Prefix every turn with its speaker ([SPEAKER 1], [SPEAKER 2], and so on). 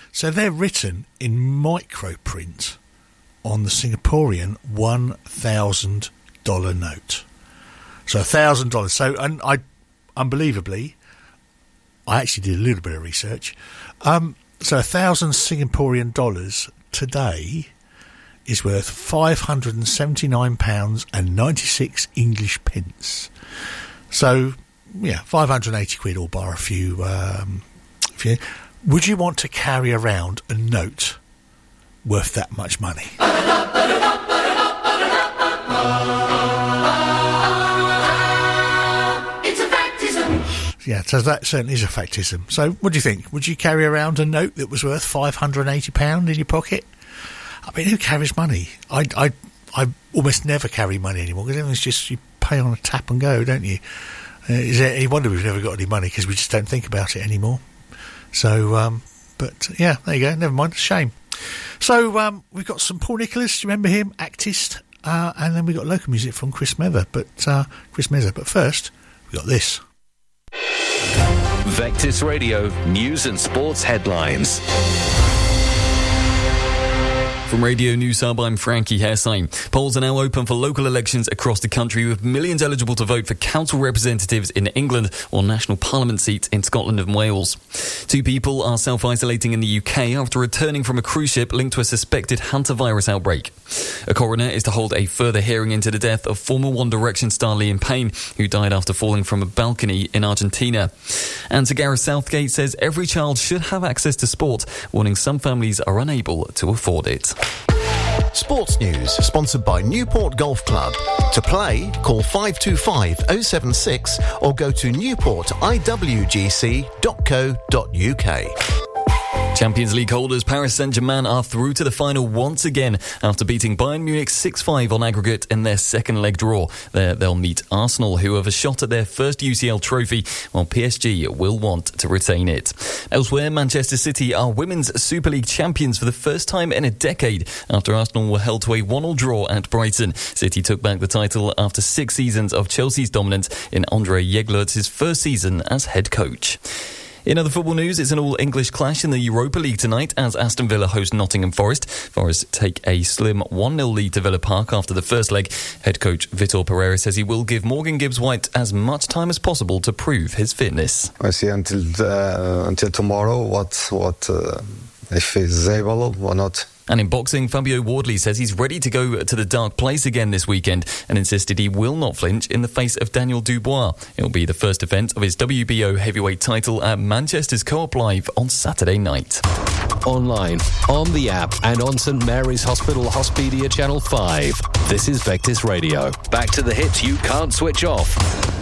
[SPEAKER 1] So they're written in microprint on the Singaporean $1,000 note. So $1,000. So, and unbelievably, I actually did a little bit of research. So 1,000 Singaporean dollars today is worth £579.96 English pence. So, yeah, 580 quid or bar a few. Would you want to carry around a note worth that much money?
[SPEAKER 2] It's a factism.
[SPEAKER 1] Yeah, so that certainly is a factism. So what do you think? Would you carry around a note that was worth £580 in your pocket? I mean, who carries money? I almost never carry money anymore because everything's just, you pay on a tap and go, don't you? Is there any wonder we've never got any money because we just don't think about it anymore? So, but yeah, there you go. Never mind. It's a shame. So we've got some Paul Nicholas. Do you remember him? Actist. And then we've got local music from Chris Mezza. But first, we've got this.
[SPEAKER 3] Vectis Radio News and Sports Headlines.
[SPEAKER 4] From Radio News Hub, I'm Frankie Hairsine. Polls are now open for local elections across the country, with millions eligible to vote for council representatives in England or national parliament seats in Scotland and Wales. 2 people are self-isolating in the UK after returning from a cruise ship linked to a suspected hantavirus outbreak. A coroner is to hold a further hearing into the death of former One Direction star Liam Payne, who died after falling from a balcony in Argentina. And Sir Gareth Southgate says every child should have access to sport, warning some families are unable to afford it.
[SPEAKER 5] Sports news sponsored by Newport Golf Club. To play, call 525 076 or go to newportiwgc.co.uk.
[SPEAKER 4] Champions League holders Paris Saint-Germain are through to the final once again after beating Bayern Munich 6-5 on aggregate in their second leg draw. There they'll meet Arsenal, who have a shot at their first UCL trophy, while PSG will want to retain it. Elsewhere, Manchester City are Women's Super League champions for the first time in a decade after Arsenal were held to a 1-1 draw at Brighton. City took back the title after 6 seasons of Chelsea's dominance in Andre Jeglert's first season as head coach. In other football news, it's an all-English clash in the Europa League tonight as Aston Villa host Nottingham Forest. Forest take a slim 1-0 lead to Villa Park after the first leg. Head coach Vitor Pereira says he will give Morgan Gibbs-White as much time as possible to prove his fitness.
[SPEAKER 6] I see until tomorrow what if he's able or not.
[SPEAKER 4] And in boxing, Fabio Wardley says he's ready to go to the dark place again this weekend and insisted he will not flinch in the face of Daniel Dubois. It'll be the first defence of his WBO heavyweight title at Manchester's Co-op Live on Saturday night.
[SPEAKER 3] Online, on the app and on St Mary's Hospital Hospedia Channel 5. This is Vectis Radio. Back to the hits you can't switch off.